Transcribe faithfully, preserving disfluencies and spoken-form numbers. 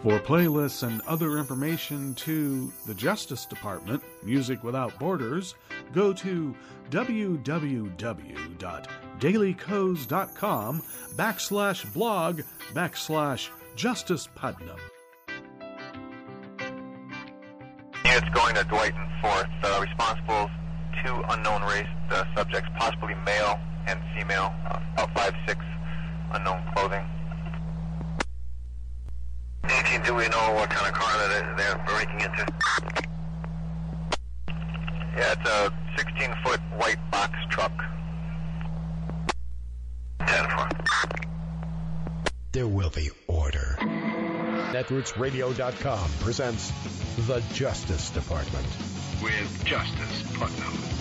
For playlists and other information to the Justice Department, Music Without Borders, go to www.dailycoz.com backslash blog backslash Justice Putnam. Units going to Dwight and Fourth, uh, responsible two unknown race uh, subjects, possibly male and female, uh, about five six, unknown clothing. eighteen, do we know what kind of car that they're breaking into? Yeah, it's a sixteen-foot white box truck. ten four. There will be order. Netroots Radio dot com presents The Justice Department with Justice Putnam.